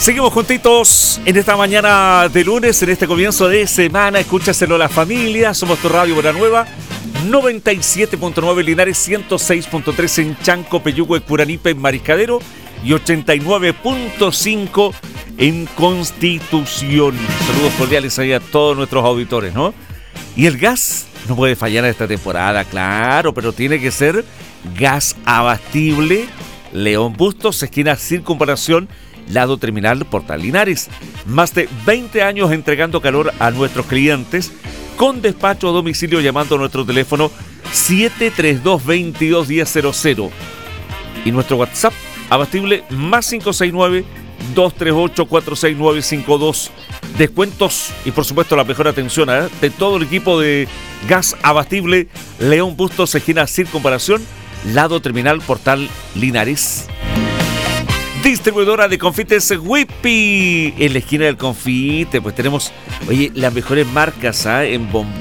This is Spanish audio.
Seguimos juntitos en esta mañana de lunes, en este comienzo de semana. Escúchaselo a la familia. Somos tu radio Buena Nueva, 97.9 Linares, 106.3 en Chanco, Peyúgue, Curanipe, en Mariscadero y 89.5 en Constitución. Saludos cordiales ahí a todos nuestros auditores, ¿no? Y el gas no puede fallar esta temporada, claro, pero tiene que ser gas abastible. León Bustos, esquina Circunvalación, lado terminal Portal Linares. Más de 20 años entregando calor a nuestros clientes con despacho a domicilio llamando a nuestro teléfono 732-22-1000 y nuestro WhatsApp abastible más 569-238-46952. Descuentos y por supuesto la mejor atención de todo el equipo de gas abastible León Bustos, esquina Circunvalación, lado terminal Portal Linares. Distribuidora de confites Whippy, en la esquina del confite, pues tenemos, oye, las mejores marcas en bombón.